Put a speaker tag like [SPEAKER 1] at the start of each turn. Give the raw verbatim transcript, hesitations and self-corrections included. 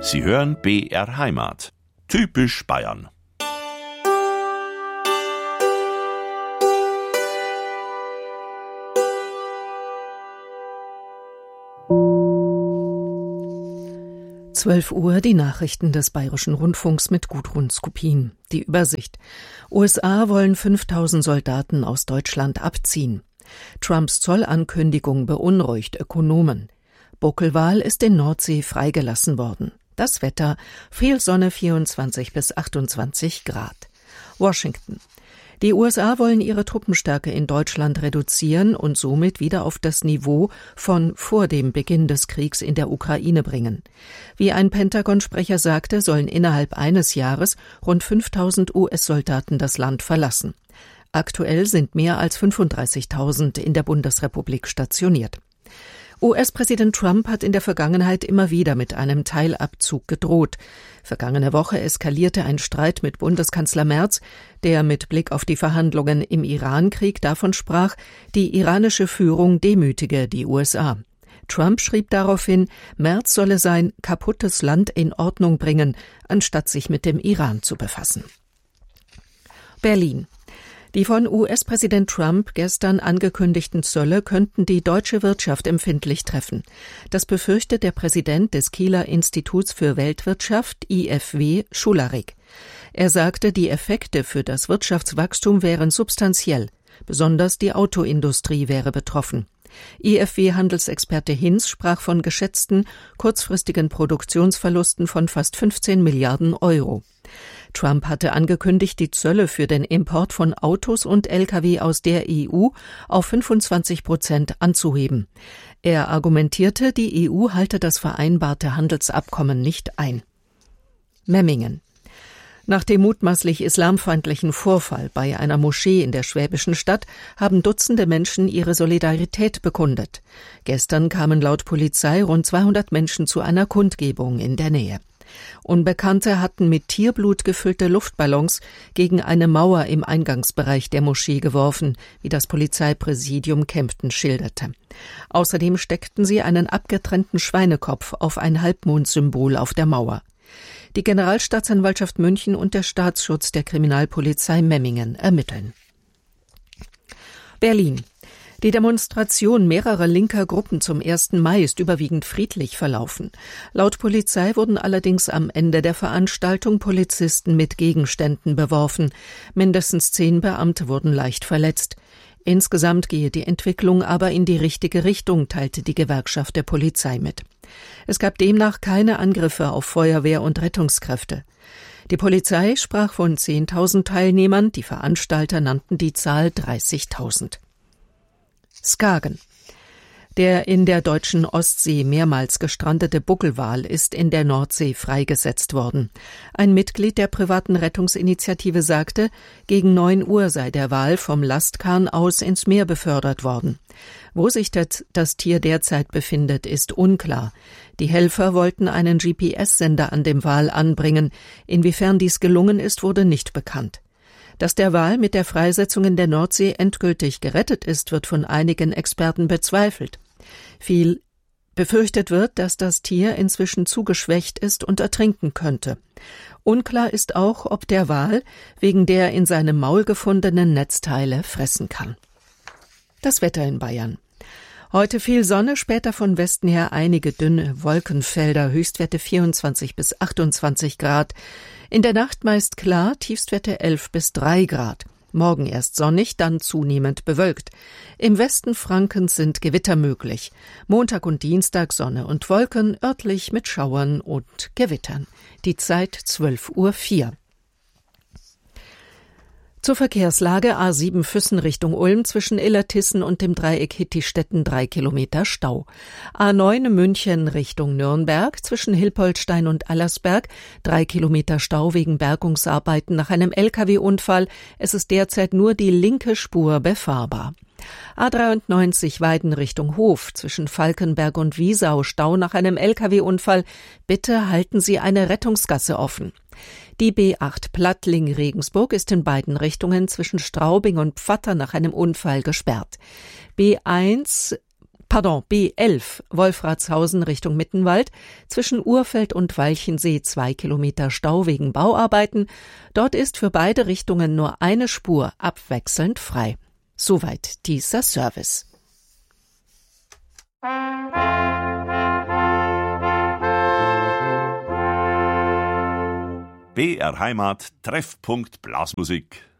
[SPEAKER 1] Sie hören B R Heimat. Typisch Bayern.
[SPEAKER 2] zwölf Uhr, die Nachrichten des Bayerischen Rundfunks mit Gudrun Skupin. Die Übersicht. U S A wollen fünftausend Soldaten aus Deutschland abziehen. Trumps Zollankündigung beunruhigt Ökonomen. Buckelwal ist in Nordsee freigelassen worden. Das Wetter, viel Sonne, vierundzwanzig bis achtundzwanzig Grad. Washington. Die U S A wollen ihre Truppenstärke in Deutschland reduzieren und somit wieder auf das Niveau von vor dem Beginn des Kriegs in der Ukraine bringen. Wie ein Pentagon-Sprecher sagte, sollen innerhalb eines Jahres rund fünftausend U S-Soldaten das Land verlassen. Aktuell sind mehr als fünfunddreißigtausend in der Bundesrepublik stationiert. U S-Präsident Trump hat in der Vergangenheit immer wieder mit einem Teilabzug gedroht. Vergangene Woche eskalierte ein Streit mit Bundeskanzler Merz, der mit Blick auf die Verhandlungen im Irankrieg davon sprach, die iranische Führung demütige die U S A. Trump schrieb daraufhin, Merz solle sein kaputtes Land in Ordnung bringen, anstatt sich mit dem Iran zu befassen. Berlin. Die von U S-Präsident Trump gestern angekündigten Zölle könnten die deutsche Wirtschaft empfindlich treffen. Das befürchtet der Präsident des Kieler Instituts für Weltwirtschaft, I F W, Schularik. Er sagte, die Effekte für das Wirtschaftswachstum wären substanziell. Besonders die Autoindustrie wäre betroffen. I F W-Handelsexperte Hinz sprach von geschätzten kurzfristigen Produktionsverlusten von fast fünfzehn Milliarden Euro. Trump hatte angekündigt, die Zölle für den Import von Autos und L K W aus der E U auf fünfundzwanzig Prozent anzuheben. Er argumentierte, die E U halte das vereinbarte Handelsabkommen nicht ein. Memmingen. Nach dem mutmaßlich islamfeindlichen Vorfall bei einer Moschee in der schwäbischen Stadt haben Dutzende Menschen ihre Solidarität bekundet. Gestern kamen laut Polizei rund zweihundert Menschen zu einer Kundgebung in der Nähe. Unbekannte hatten mit Tierblut gefüllte Luftballons gegen eine Mauer im Eingangsbereich der Moschee geworfen, wie das Polizeipräsidium Kempten schilderte. Außerdem steckten sie einen abgetrennten Schweinekopf auf ein Halbmondsymbol auf der Mauer. Die Generalstaatsanwaltschaft München und der Staatsschutz der Kriminalpolizei Memmingen ermitteln. Berlin. Die Demonstration mehrerer linker Gruppen zum ersten Mai ist überwiegend friedlich verlaufen. Laut Polizei wurden allerdings am Ende der Veranstaltung Polizisten mit Gegenständen beworfen. Mindestens zehn Beamte wurden leicht verletzt. Insgesamt gehe die Entwicklung aber in die richtige Richtung, teilte die Gewerkschaft der Polizei mit. Es gab demnach keine Angriffe auf Feuerwehr und Rettungskräfte. Die Polizei sprach von zehntausend Teilnehmern, die Veranstalter nannten die Zahl dreißigtausend. Skagen. Der in der deutschen Ostsee mehrmals gestrandete Buckelwal ist in der Nordsee freigesetzt worden. Ein Mitglied der privaten Rettungsinitiative sagte, gegen neun Uhr sei der Wal vom Lastkahn aus ins Meer befördert worden. Wo sich das, das Tier derzeit befindet, ist unklar. Die Helfer wollten einen G P S-Sender an dem Wal anbringen. Inwiefern dies gelungen ist, wurde nicht bekannt. Dass der Wal mit der Freisetzung in der Nordsee endgültig gerettet ist, wird von einigen Experten bezweifelt. Viel befürchtet wird, dass das Tier inzwischen zu geschwächt ist und ertrinken könnte. Unklar ist auch, ob der Wal wegen der in seinem Maul gefundenen Netzteile fressen kann. Das Wetter in Bayern. Heute viel Sonne, später von Westen her einige dünne Wolkenfelder, Höchstwerte vierundzwanzig bis achtundzwanzig Grad. In der Nacht meist klar, Tiefstwerte elf bis drei Grad. Morgen erst sonnig, dann zunehmend bewölkt. Im Westen Frankens sind Gewitter möglich. Montag und Dienstag Sonne und Wolken, örtlich mit Schauern und Gewittern. Die Zeit zwölf Uhr vier. Zur Verkehrslage: A sieben Füssen Richtung Ulm zwischen Illertissen und dem Dreieck Hittistetten drei Kilometer Stau. A neun München Richtung Nürnberg zwischen Hilpoltstein und Allersberg drei Kilometer Stau wegen Bergungsarbeiten nach einem L K W-Unfall. Es ist derzeit nur die linke Spur befahrbar. A dreiundneunzig Weiden Richtung Hof zwischen Falkenberg und Wiesau Stau nach einem L K W-Unfall. Bitte halten Sie eine Rettungsgasse offen. Die B acht Plattling-Regensburg ist in beiden Richtungen zwischen Straubing und Pfatter nach einem Unfall gesperrt. B eins Pardon, B elf, Wolfratshausen Richtung Mittenwald, zwischen Urfeld und Walchensee zwei Kilometer Stau wegen Bauarbeiten. Dort ist für beide Richtungen nur eine Spur abwechselnd frei. Soweit dieser Service.
[SPEAKER 1] B R Heimat, Treffpunkt Blasmusik.